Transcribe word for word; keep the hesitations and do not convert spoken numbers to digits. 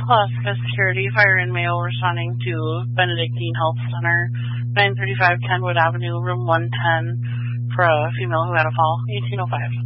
Alaska Security, Fire and Mail responding to Benedictine Health Center, nine thirty-five Kenwood Avenue, room one ten, for a female who had a fall, eighteen oh five.